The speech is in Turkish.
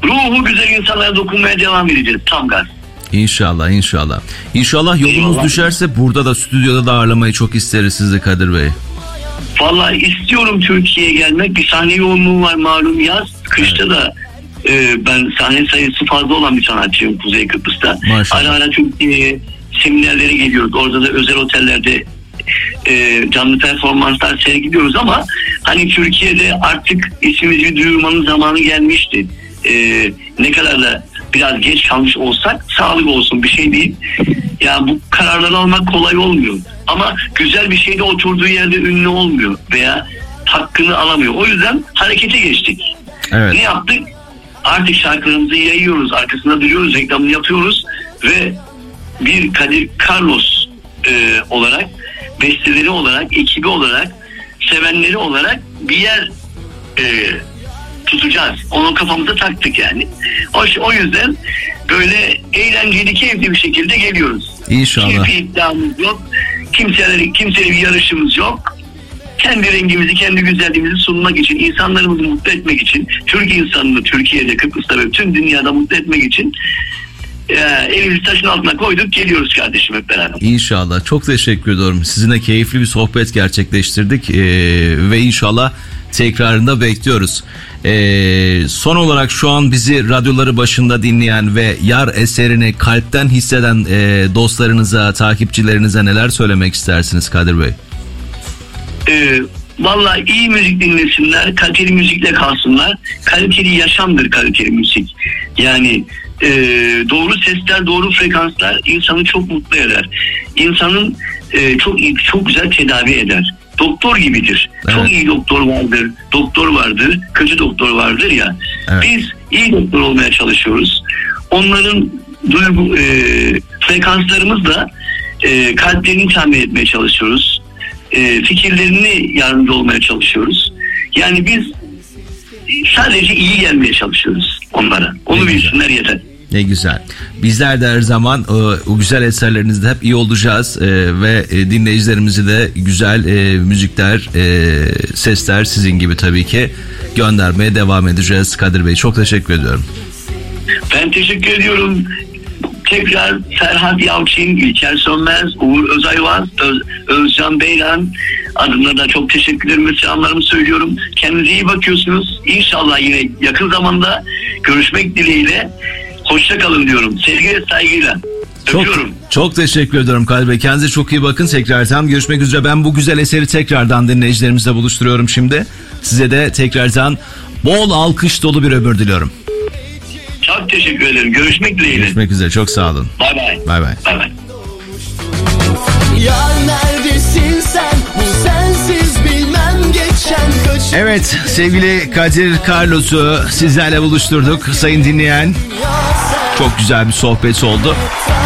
ruhu güzel insanlara dokunmaya devam edeceğiz. Tam gaz. İnşallah. İnşallah yolunuz düşerse burada da stüdyoda da ağırlamayı çok isteriz sizi Kadir Bey. Vallahi istiyorum Türkiye'ye gelmek. Bir sahne yoğunluğu var malum yaz. Kışta da ben sahne sayısı fazla olan bir sanatçıyım Kuzey Kıbrıs'ta. Maşallah. Ara ara Türkiye'ye seminerlere geliyoruz. Orada da özel otellerde canlı performanslar sergiliyoruz ama hani Türkiye'de artık ismimizi duyurmanın zamanı gelmişti. Ne kadar da biraz geç kalmış olsak sağlık olsun, bir şey değil. Ya bu kararları almak kolay olmuyor. Ama güzel bir şey de oturduğu yerde ünlü olmuyor veya hakkını alamıyor. O yüzden harekete geçtik. Evet. Ne yaptık? Artık şarkılarımızı yayıyoruz, arkasında duruyoruz, reklamını yapıyoruz ve bir Kadir Carlos olarak, besteleri olarak, ekibi olarak, sevenleri olarak bir yer tutacağız. Onu kafamıza taktık yani. O yüzden böyle eğlenceli, keyifli bir şekilde geliyoruz. İnşallah. Keyifli iddiamız yok. Kimseyle bir yarışımız yok. Kendi rengimizi, kendi güzelliğimizi sunmak için, insanlarımızı mutlu etmek için, Türk insanını Türkiye'de, Kıbrıs'ta ve tüm dünyada mutlu etmek için elimizi taşın altına koyduk, geliyoruz kardeşim hep beraber. İnşallah. Çok teşekkür ediyorum. Sizinle keyifli bir sohbet gerçekleştirdik ve inşallah tekrarında bekliyoruz. Son olarak şu an bizi radyoları başında dinleyen ve yar eserini kalpten hisseden dostlarınıza, takipçilerinize neler söylemek istersiniz Kadir Bey? Vallahi iyi müzik dinlesinler, kaliteli müzikle kalsınlar. Kaliteli yaşamdır kaliteli müzik. Yani doğru sesler, doğru frekanslar insanı çok mutlu eder. İnsanın çok güzel tedavi eder. Doktor gibidir. Evet. Çok iyi doktor vardır, kötü doktor vardır ya. Evet. Biz iyi doktor olmaya çalışıyoruz. Onların frekanslarımızla kalplerini tahmin etmeye çalışıyoruz. Fikirlerini yardımcı olmaya çalışıyoruz. Yani biz sadece iyi gelmeye çalışıyoruz onlara. Onu bilsinler yeter. Ne güzel. Bizler de her zaman o güzel eserlerinizde hep iyi olacağız ve dinleyicilerimizi de güzel müzikler, sesler sizin gibi tabii ki göndermeye devam edeceğiz. Kadir Bey çok teşekkür ediyorum. Ben teşekkür ediyorum. Tekrar Ferhat Yalçın, İlker Sönmez, Uğur Özayvaz, Özcan Beyran adına da çok teşekkürlerimi ve selamlarımı söylüyorum. Kendinize iyi bakıyorsunuz. İnşallah yine yakın zamanda görüşmek dileğiyle. Hoşça kalın diyorum. Sevgi ve saygıyla. Öpüyorum. Çok teşekkür ediyorum Kadir Bey. Kendinize çok iyi bakın. Tekrardan görüşmek üzere. Ben bu güzel eseri tekrardan dinleyicilerimizle buluşturuyorum şimdi. Size de tekrardan bol alkış dolu bir ömür diliyorum. Çok teşekkür ederim. Görüşmek dileğiyle. Görüşmek üzere. Çok sağ olun. Bay bay. Bay bay. Bay bay. Ya neredesin sen? Bu sensiz bilmem geçen kaç. Evet, sevgili Kadir Carlos'u sizlerle buluşturduk sayın dinleyen. Çok güzel bir sohbet oldu.